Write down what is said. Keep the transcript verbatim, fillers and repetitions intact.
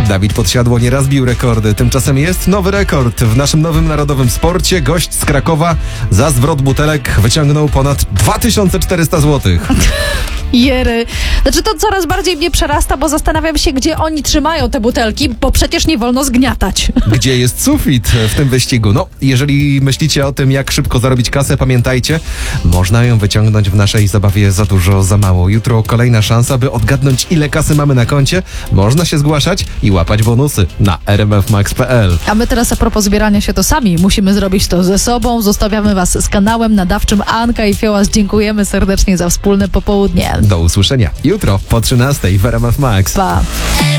Dawid Podsiadło nieraz bił rekordy. Tymczasem jest nowy rekord. W naszym nowym narodowym sporcie gość z Krakowa za zwrot butelek wyciągnął ponad dwa tysiące czterysta złotych. Jery. Znaczy to coraz bardziej mnie przerasta, bo zastanawiam się, gdzie oni trzymają te butelki, bo przecież nie wolno zgniatać. Gdzie jest sufit w tym wyścigu? No, jeżeli myślicie o tym, jak szybko zarobić kasę, pamiętajcie, można ją wyciągnąć w naszej zabawie za dużo, za mało. Jutro kolejna szansa, by odgadnąć, ile kasy mamy na koncie. Można się zgłaszać i łapać bonusy na r m f max kropka p l. A my teraz a propos zbierania się, to sami musimy zrobić to ze sobą. Zostawiamy was z kanałem nadawczym Anka i Fiołas. Dziękujemy serdecznie za wspólne popołudnie. Do usłyszenia jutro po trzynastej w R M F Max. Pa.